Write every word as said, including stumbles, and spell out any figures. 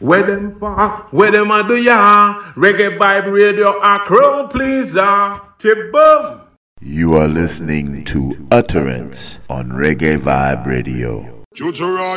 Where them for? Where them a do ya? Reggae Vibe Radio, a crowd pleaser. Boom. You are listening to Utterance on Reggae Vibe Radio.